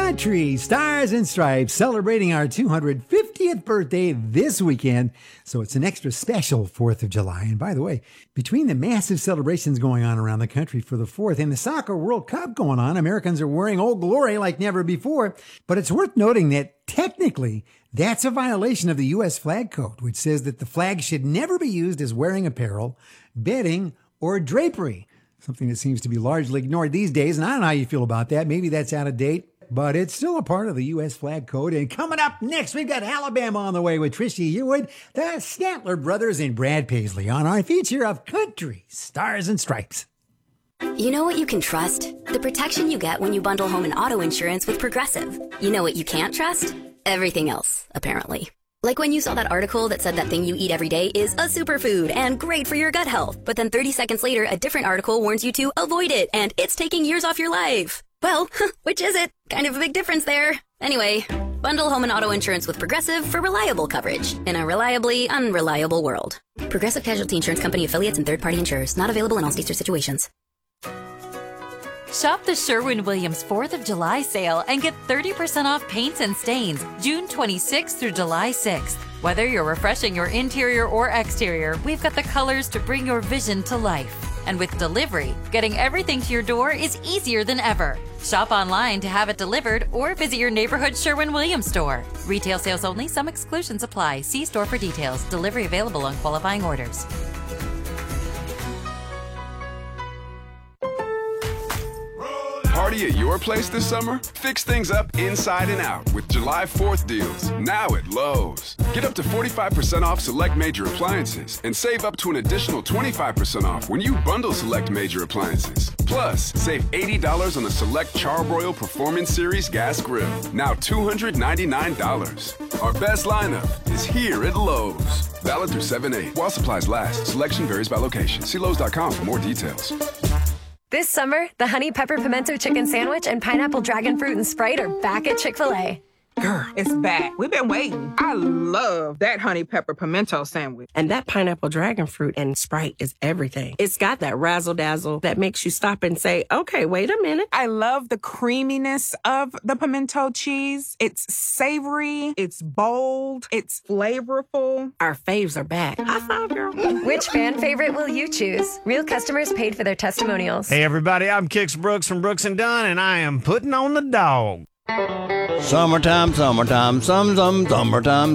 Country Stars and Stripes celebrating our 250th birthday this weekend. So it's an extra special 4th of July. And by the way, between the massive celebrations going on around the country for the 4th and the Soccer World Cup going on, Americans are wearing Old Glory like never before. But it's worth noting that technically, that's a violation of the U.S. flag code, which says that the flag should never be used as wearing apparel, bedding, or drapery. Something that seems to be largely ignored these days. And I don't know how you feel about that. Maybe that's out of date, but it's still a part of the U.S. flag code. And coming up next, we've got Alabama on the way with Trisha Yearwood, the Statler brothers, and Brad Paisley on our feature of Country Stars and Stripes. You know what you can trust? The protection you get when you bundle home and auto insurance with Progressive. You know what you can't trust? Everything else, apparently. Like when you saw that article that said that thing you eat every day is a superfood and great for your gut health. But then 30 seconds later, a different article warns you to avoid it and it's taking years off your life. Well, which is it? Kind of a big difference there. Anyway, bundle home and auto insurance with Progressive for reliable coverage in a reliably unreliable world. Progressive Casualty Insurance Company affiliates and third-party insurers. Not available in all states or situations. Shop the Sherwin-Williams 4th of July sale and get 30% off paints and stains June 26th through July 6th. Whether you're refreshing your interior or exterior, we've got the colors to bring your vision to life. And with delivery, getting everything to your door is easier than ever. Shop online to have it delivered or visit your neighborhood Sherwin-Williams store. Retail sales only. Some exclusions apply. See store for details. Delivery available on qualifying orders. Party at your place this summer? Fix things up inside and out with July 4th deals, now at Lowe's. Get up to 45% off select major appliances and save up to an additional 25% off when you bundle select major appliances. Plus, save $80 on the select Charbroil Performance Series gas grill, now $299. Our best lineup is here at Lowe's. Valid through 7/8 while supplies last. Selection varies by location. See Lowe's.com for more details. This summer, the Honey Pepper Pimento Chicken Sandwich and Pineapple Dragon Fruit and Sprite are back at Chick-fil-A. Girl, it's back. We've been waiting. I love that honey pepper pimento sandwich. And that pineapple dragon fruit and Sprite is everything. It's got that razzle-dazzle that makes you stop and say, okay, wait a minute. I love the creaminess of the pimento cheese. It's savory, it's bold, it's flavorful. Our faves are back. High five, girl. Which fan favorite will you choose? Real customers paid for their testimonials. Hey, everybody, I'm Kix Brooks from Brooks & Dunn, and I am putting on the dog. Summertime, summertime, summertime.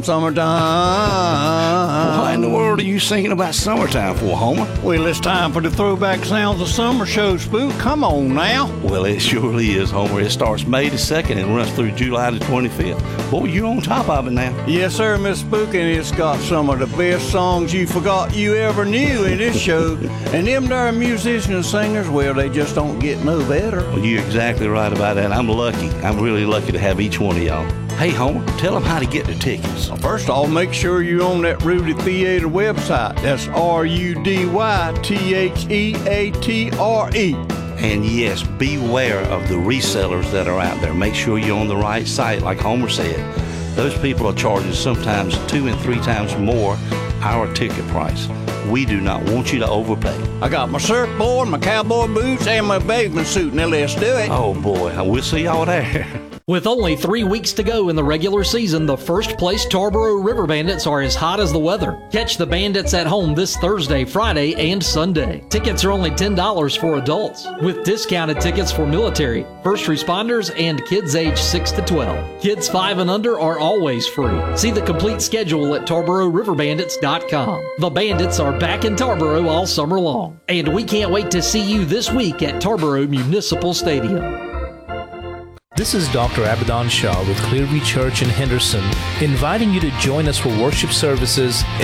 What in the world are you singing about summertime for, Homer? Well, it's time for the throwback sounds of summer show, Spook. Come on now. Well, it surely is, Homer. It starts May the 2nd and runs through July the 25th. Boy, you're on top of it now. Yes, sir, Miss Spook, and it's got some of the best songs you forgot you ever knew in this show. And them there musicians and singers, well, they just don't get no better. Well, you're exactly right about that. I'm lucky. I'm really lucky to have each one of y'all. Hey, Homer, tell them how to get the tickets. First of all, make sure you're on that Rudy Theater website. That's RUDYTHEATRE. And yes, beware of the resellers that are out there. Make sure you're on the right site, like Homer said. Those people are charging sometimes 2 and 3 times more our ticket price. We do not want you to overpay. I got my surfboard, my cowboy boots, and my bathing suit. Now let's do it. Oh, boy. We'll see y'all there. With only 3 weeks to go in the regular season, the first-place Tarboro River Bandits are as hot as the weather. Catch the Bandits at home this Thursday, Friday, and Sunday. Tickets are only $10 for adults, with discounted tickets for military, first responders, and kids age 6 to 12. Kids 5 and under are always free. See the complete schedule at TarboroRiverBandits.com. The Bandits are back in Tarboro all summer long, and we can't wait to see you this week at Tarboro Municipal Stadium. This is Dr. Abaddon Shaw with Clearview Church in Henderson, inviting you to join us for worship services